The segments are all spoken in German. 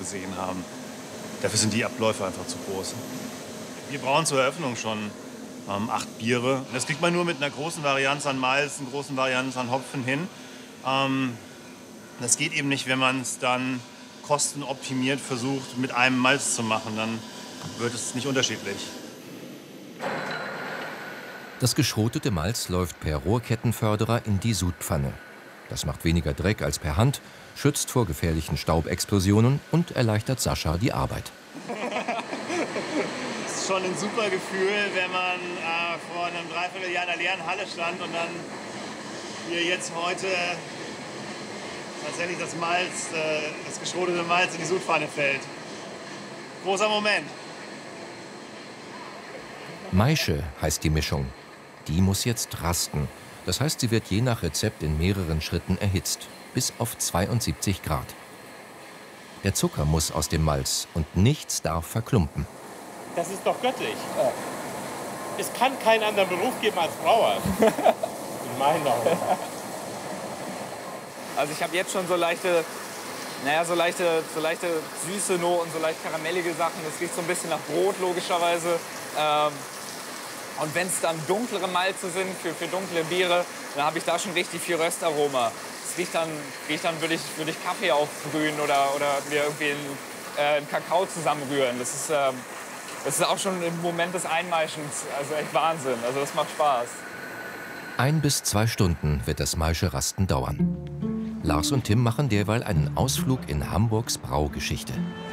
gesehen haben. Dafür sind die Abläufe einfach zu groß. Wir brauchen zur Eröffnung schon 8 Biere. Das kriegt man nur mit einer großen Varianz an Malz, einer großen Varianz an Hopfen hin. Das geht eben nicht, wenn man es dann kostenoptimiert versucht, mit einem Malz zu machen. Dann wird es nicht unterschiedlich. Das geschrotete Malz läuft per Rohrkettenförderer in die Sudpfanne. Das macht weniger Dreck als per Hand, schützt vor gefährlichen Staubexplosionen und erleichtert Sascha die Arbeit. Es ist schon ein super Gefühl, wenn man vor einem Dreivierteljahr in einer leeren Halle stand und dann hier jetzt heute tatsächlich das Malz, das geschrotete Malz in die Sudpfanne fällt. Großer Moment. Maische heißt die Mischung. Die muss jetzt rasten. Das heißt, sie wird je nach Rezept in mehreren Schritten erhitzt, bis auf 72 Grad. Der Zucker muss aus dem Malz und nichts darf verklumpen. Das ist doch göttlich. Ja. Es kann keinen anderen Beruf geben als Brauer. In meinen Augen. Also ich habe jetzt schon so leichte süße Noten, so leicht karamellige Sachen. Das riecht so ein bisschen nach Brot, logischerweise. Und wenn es dann dunklere Malze sind für dunkle Biere, dann habe ich da schon richtig viel Röstaroma. Es riecht dann würde ich Kaffee aufbrühen oder mir irgendwie einen Kakao zusammenrühren. Das ist auch schon im Moment des Einmaischens, also echt Wahnsinn. Also das macht Spaß. 1 bis 2 Stunden wird das Maische-Rasten dauern. Lars und Tim machen derweil einen Ausflug in Hamburgs Braugeschichte.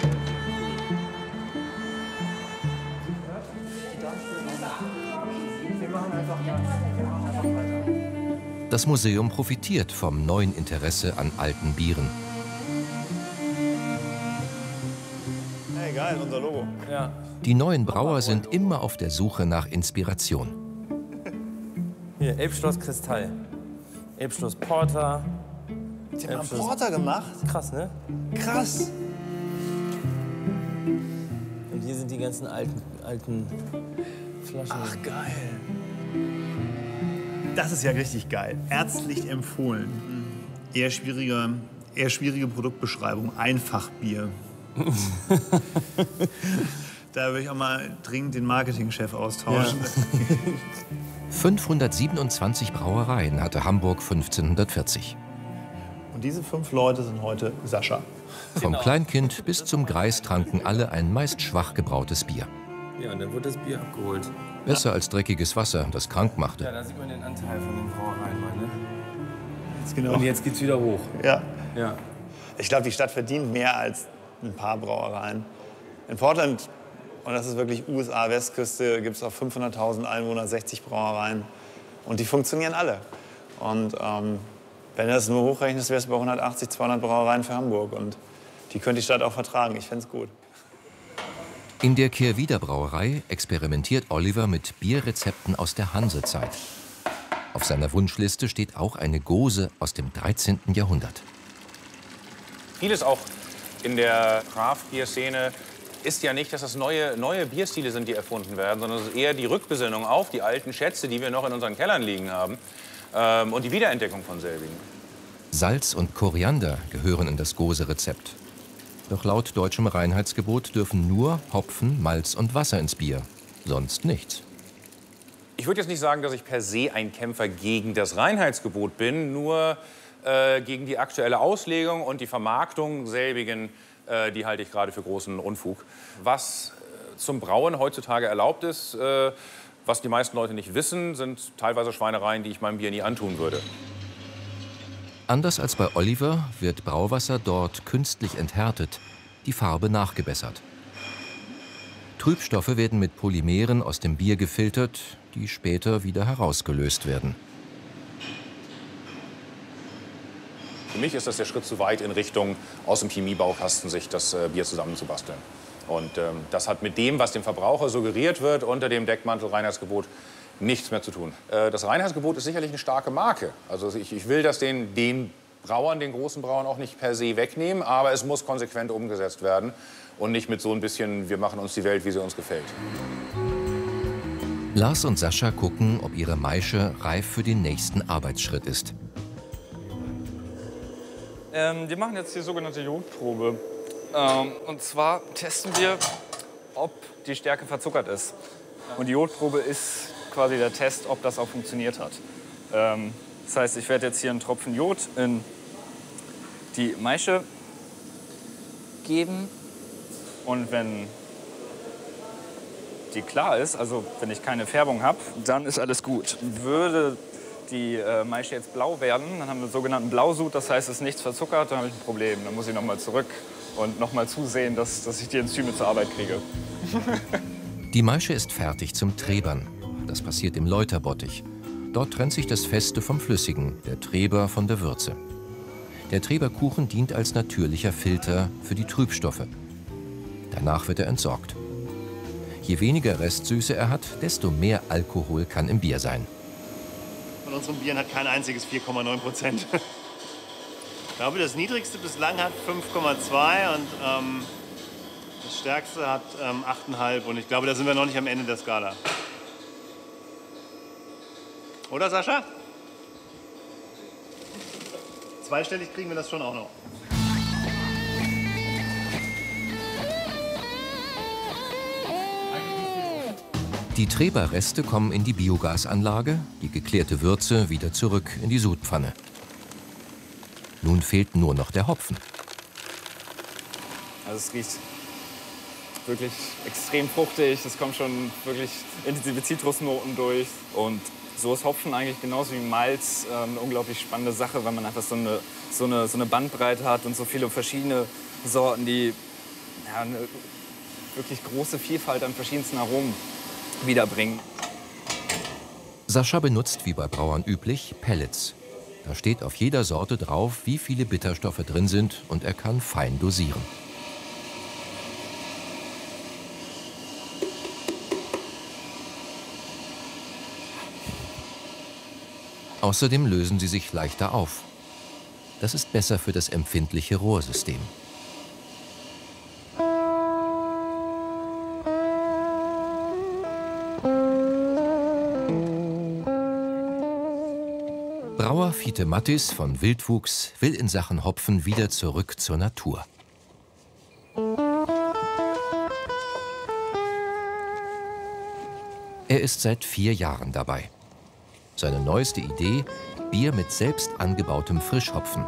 Das Museum profitiert vom neuen Interesse an alten Bieren. Hey, geil, unser Logo. Ja. Die neuen Brauer sind immer auf der Suche nach Inspiration. Hier, Elbschloss Kristall. Elbschloss Porter. Die haben Porter gemacht? Krass, ne? Krass. Und hier sind die ganzen alten Flaschen. Ach, geil. Das ist ja richtig geil. Ärztlich empfohlen. Eher schwierige Produktbeschreibung. Einfachbier. Da würde ich auch mal dringend den Marketingchef austauschen. Ja. 527 Brauereien hatte Hamburg 1540. Und diese 5 Leute sind heute Sascha. Vom Kleinkind bis zum Greis tranken alle ein meist schwach gebrautes Bier. Ja, und dann wird das Bier abgeholt. Besser als dreckiges Wasser, das krank machte. Ja, da sieht man den Anteil von den Brauereien mal, ne? Genau. Und jetzt geht's wieder hoch. Ja. Ja. Ich glaube, die Stadt verdient mehr als ein paar Brauereien. In Portland, und das ist wirklich USA-Westküste, gibt es auf 500.000 Einwohner 60 Brauereien. Und die funktionieren alle. Und wenn du das nur hochrechnest, wärst du bei 180, 200 Brauereien für Hamburg. Und die könnte die Stadt auch vertragen. Ich fände es gut. In der Kehrwieder Brauerei experimentiert Oliver mit Bierrezepten aus der Hansezeit. Auf seiner Wunschliste steht auch eine Gose aus dem 13. Jahrhundert. Vieles auch in der Craft-Bier-Szene ist ja nicht, dass das neue Bierstile sind, die erfunden werden, sondern es ist eher die Rückbesinnung auf die alten Schätze, die wir noch in unseren Kellern liegen haben, und die Wiederentdeckung von selbigen. Salz und Koriander gehören in das Gose-Rezept. Doch laut deutschem Reinheitsgebot dürfen nur Hopfen, Malz und Wasser ins Bier, sonst nichts. Ich würde jetzt nicht sagen, dass ich per se ein Kämpfer gegen das Reinheitsgebot bin, nur gegen die aktuelle Auslegung und die Vermarktung selbigen, die halte ich gerade für großen Unfug. Was zum Brauen heutzutage erlaubt ist, was die meisten Leute nicht wissen, sind teilweise Schweinereien, die ich meinem Bier nie antun würde. Anders als bei Oliver wird Brauwasser dort künstlich enthärtet, die Farbe nachgebessert. Trübstoffe werden mit Polymeren aus dem Bier gefiltert, die später wieder herausgelöst werden. Für mich ist das der Schritt zu weit in Richtung, aus dem Chemiebaukasten sich das Bier zusammenzubasteln. Und das hat mit dem, was dem Verbraucher suggeriert wird, unter dem Deckmantel Reinheitsgebot, nichts mehr zu tun. Das Reinheitsgebot ist sicherlich eine starke Marke. Also ich will das den Brauern, den großen Brauern auch nicht per se wegnehmen, aber es muss konsequent umgesetzt werden und nicht mit so ein bisschen, wir machen uns die Welt, wie sie uns gefällt. Lars und Sascha gucken, ob ihre Maische reif für den nächsten Arbeitsschritt ist. Wir machen jetzt die sogenannte Jodprobe. Und zwar testen wir, ob die Stärke verzuckert ist. Und die Jodprobe ist quasi der Test, ob das auch funktioniert hat. Das heißt, ich werde jetzt hier einen Tropfen Jod in die Maische geben. Und wenn die klar ist, also wenn ich keine Färbung habe, dann ist alles gut. Würde die Maische jetzt blau werden, dann haben wir einen sogenannten Blausud, das heißt, es ist nichts verzuckert, dann habe ich ein Problem. Dann muss ich nochmal zurück und nochmal zusehen, dass ich die Enzyme zur Arbeit kriege. Die Maische ist fertig zum Trebern. Das passiert im Läuterbottich. Dort trennt sich das Feste vom Flüssigen, der Treber von der Würze. Der Treberkuchen dient als natürlicher Filter für die Trübstoffe. Danach wird er entsorgt. Je weniger Restsüße er hat, desto mehr Alkohol kann im Bier sein. Von unseren Bieren hat kein einziges 4,9%. Ich glaube, das niedrigste bislang hat 5,2 und das stärkste hat 8,5. Und ich glaube, da sind wir noch nicht am Ende der Skala. Oder, Sascha? Zweistellig kriegen wir das schon auch noch. Die Treberreste kommen in die Biogasanlage, die geklärte Würze wieder zurück in die Sudpfanne. Nun fehlt nur noch der Hopfen. Also es riecht wirklich extrem fruchtig, es kommen schon wirklich intensive Zitrusnoten durch. Und so ist Hopfen eigentlich genauso wie Malz eine unglaublich spannende Sache, weil man einfach so eine Bandbreite hat und so viele verschiedene Sorten, die ja, eine wirklich große Vielfalt an verschiedensten Aromen wiederbringen. Sascha benutzt, wie bei Brauern üblich, Pellets. Da steht auf jeder Sorte drauf, wie viele Bitterstoffe drin sind, und er kann fein dosieren. Außerdem lösen sie sich leichter auf. Das ist besser für das empfindliche Rohrsystem. Brauer Fiete Mattis von Wildwuchs will in Sachen Hopfen wieder zurück zur Natur. Er ist seit 4 Jahren dabei. Seine neueste Idee: Bier mit selbst angebautem Frischhopfen.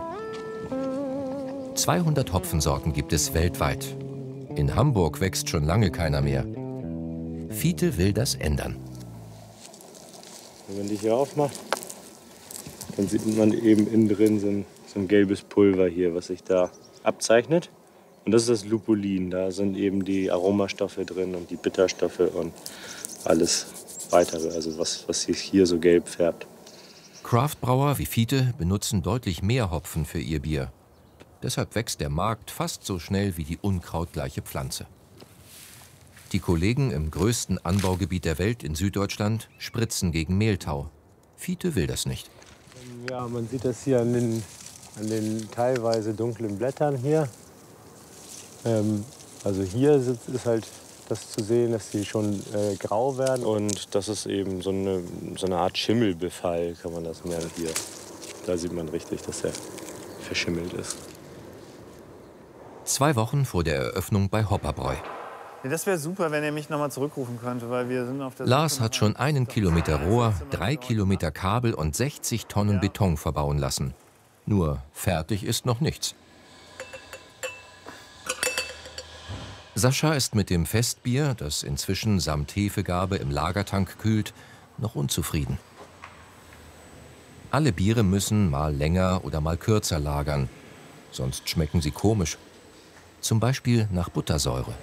200 Hopfensorten gibt es weltweit. In Hamburg wächst schon lange keiner mehr. Fiete will das ändern. Wenn man die hier aufmacht, dann sieht man eben innen drin so ein gelbes Pulver hier, was sich da abzeichnet. Und das ist das Lupulin. Da sind eben die Aromastoffe drin und die Bitterstoffe und alles weitere, also was sich hier so gelb färbt. Craftbrauer wie Fiete benutzen deutlich mehr Hopfen für ihr Bier. Deshalb wächst der Markt fast so schnell wie die unkrautgleiche Pflanze. Die Kollegen im größten Anbaugebiet der Welt in Süddeutschland spritzen gegen Mehltau. Fiete will das nicht. Ja, man sieht das hier an den teilweise dunklen Blättern hier. Also hier ist halt das zu sehen, dass sie schon grau werden. Und das ist eben so eine Art Schimmelbefall, kann man das nennen hier. Da sieht man richtig, dass er verschimmelt ist. 2 Wochen vor der Eröffnung bei Hopperbräu. Das wäre super, wenn er mich noch mal zurückrufen könnte, weil wir sind auf der Lars hat schon 1 Kilometer Rohr, 3 Kilometer Kabel und 60 Tonnen Beton verbauen lassen. Nur fertig ist noch nichts. Sascha ist mit dem Festbier, das inzwischen samt Hefegabe im Lagertank kühlt, noch unzufrieden. Alle Biere müssen mal länger oder mal kürzer lagern, sonst schmecken sie komisch. Zum Beispiel nach Buttersäure.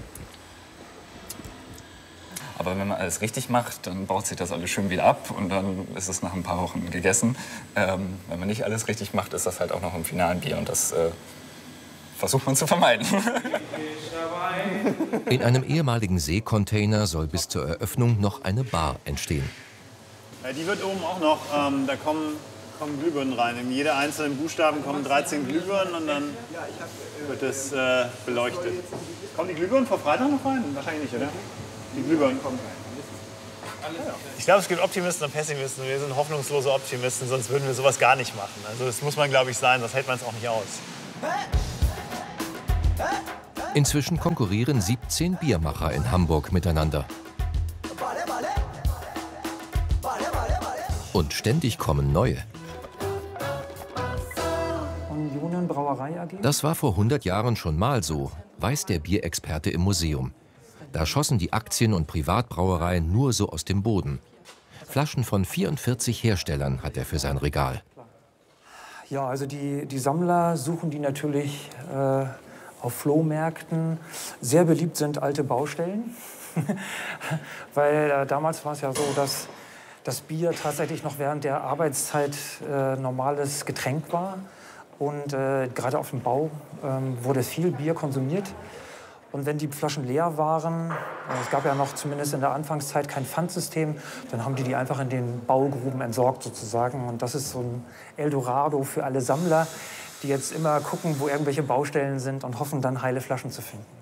Aber wenn man alles richtig macht, dann baut sich das alles schön wieder ab und dann ist es nach ein paar Wochen gegessen. Wenn man nicht alles richtig macht, ist das halt auch noch im finalen Bier und das versucht man zu vermeiden. In einem ehemaligen Seekontainer soll bis zur Eröffnung noch eine Bar entstehen. Die wird oben auch noch, da kommen Glühbirnen rein. In jeder einzelnen Buchstaben kommen 13 Glühbirnen und dann wird es beleuchtet. Kommen die Glühbirnen vor Freitag noch rein? Wahrscheinlich nicht, oder? Die Glühbirnen kommen rein. Ich glaube, es gibt Optimisten und Pessimisten. Wir sind hoffnungslose Optimisten, sonst würden wir sowas gar nicht machen. Also das muss man, glaube ich, sein, sonst hält man es auch nicht aus. Inzwischen konkurrieren 17 Biermacher in Hamburg miteinander. Und ständig kommen neue. Union Brauerei AG? Das war vor 100 Jahren schon mal so, weiß der Bierexperte im Museum. Da schossen die Aktien- und Privatbrauereien nur so aus dem Boden. Flaschen von 44 Herstellern hat er für sein Regal. Ja, also die Sammler suchen die natürlich auf Flohmärkten. Sehr beliebt sind alte Baustellen, weil damals war es ja so, dass das Bier tatsächlich noch während der Arbeitszeit normales Getränk war. Und gerade auf dem Bau wurde viel Bier konsumiert. Und wenn die Flaschen leer waren, es gab ja noch zumindest in der Anfangszeit kein Pfandsystem, dann haben die einfach in den Baugruben entsorgt sozusagen. Und das ist so ein Eldorado für alle Sammler, die jetzt immer gucken, wo irgendwelche Baustellen sind und hoffen, dann heile Flaschen zu finden.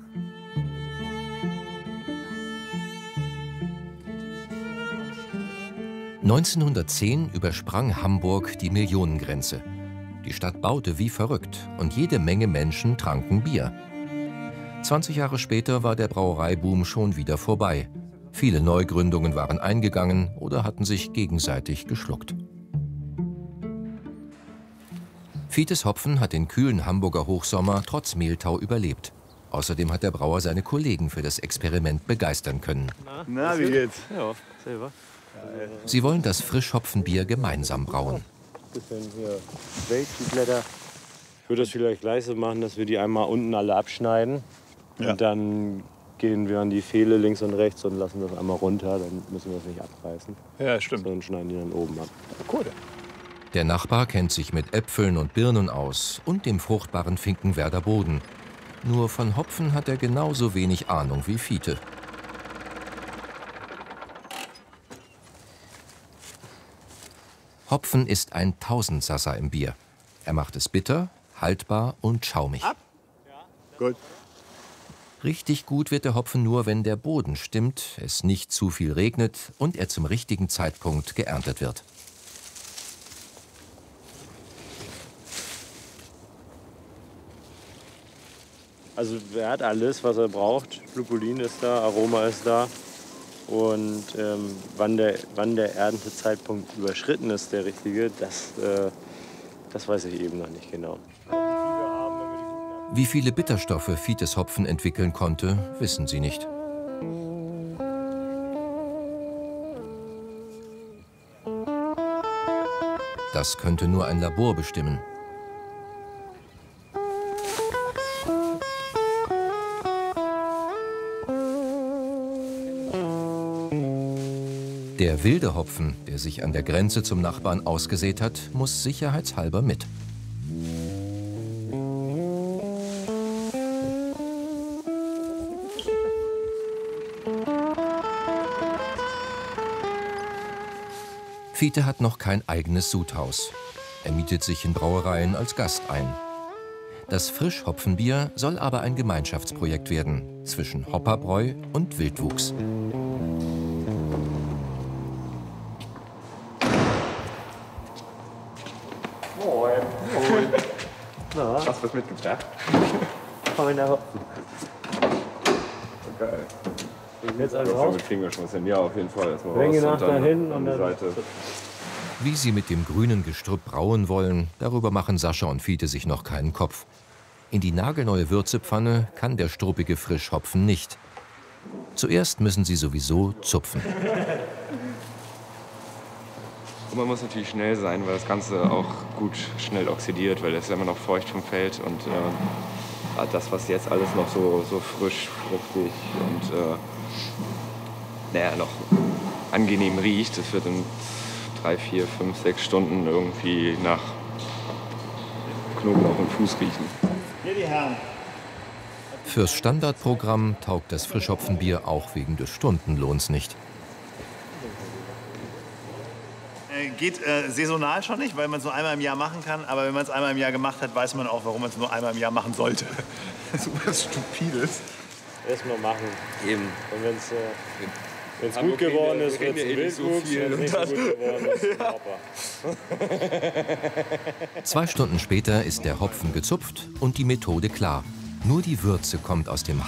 (1910) übersprang Hamburg die Millionengrenze. Die Stadt baute wie verrückt und jede Menge Menschen tranken Bier. 20 Jahre später war der Brauereiboom schon wieder vorbei. Viele Neugründungen waren eingegangen oder hatten sich gegenseitig geschluckt. Vites Hopfen hat den kühlen Hamburger Hochsommer trotz Mehltau überlebt. Außerdem hat der Brauer seine Kollegen für das Experiment begeistern können. Na, wie geht's? Ja, selber. Sie wollen das Frischhopfenbier gemeinsam brauen. Bisschen hier Weltblätter. Ich würde das vielleicht gleich so machen, dass wir die einmal unten alle abschneiden. Ja. Und dann gehen wir an die Pfähle links und rechts und lassen das einmal runter. Dann müssen wir das nicht abreißen. Ja, stimmt. Sondern schneiden die dann oben ab. Cool. Der Nachbar kennt sich mit Äpfeln und Birnen aus und dem fruchtbaren Finkenwerder Boden. Nur von Hopfen hat er genauso wenig Ahnung wie Fiete. Hopfen ist ein Tausendsasser im Bier. Er macht es bitter, haltbar und schaumig. Gut. Richtig gut wird der Hopfen nur, wenn der Boden stimmt, es nicht zu viel regnet und er zum richtigen Zeitpunkt geerntet wird. Also er hat alles, was er braucht. Lupulin ist da, Aroma ist da. Und wann der Erntezeitpunkt überschritten ist, der richtige, das weiß ich eben noch nicht genau. Wie viele Bitterstoffe Vites Hopfen entwickeln konnte, wissen sie nicht. Das könnte nur ein Labor bestimmen. Der wilde Hopfen, der sich an der Grenze zum Nachbarn ausgesät hat, muss sicherheitshalber mit. Fiete hat noch kein eigenes Sudhaus. Er mietet sich in Brauereien als Gast ein. Das Frischhopfenbier soll aber ein Gemeinschaftsprojekt werden zwischen Hopperbräu und Wildwuchs. Moin. Moin. Na? Hast du was mitgebracht? Feiner Hopfen. Geil. Jetzt alles raus? Damit kriegen wir schon was hin. Ja, auf jeden Fall. Erstmal Länge raus nach und dann dahin an und die dann Seite. Wie sie mit dem grünen Gestrüpp brauen wollen, darüber machen Sascha und Fiete sich noch keinen Kopf. In die nagelneue Würzepfanne kann der struppige Frischhopfen nicht. Zuerst müssen sie sowieso zupfen. Und man muss natürlich schnell sein, weil das Ganze auch gut schnell oxidiert, weil das ist ja immer noch feucht vom Feld. Und das, was jetzt alles noch so frisch, fruchtig und noch angenehm riecht, das wird in 3, 4, 5, 6 Stunden irgendwie nach Knoblauch und Fuß riechen. Hier die Herren. Fürs Standardprogramm taugt das Frischhopfenbier auch wegen des Stundenlohns nicht. Geht saisonal schon nicht, weil man es nur einmal im Jahr machen kann. Aber wenn man es einmal im Jahr gemacht hat, weiß man auch, warum man es nur einmal im Jahr machen sollte. Super stupides. Erstmal machen. Eben. Und wenn es gut geworden ist, wird es ein Wildwuchs. Wenn es nicht so gut geworden ist, ein Hopper. 2 Stunden später ist der Hopfen gezupft und die Methode klar. Nur die Würze kommt aus dem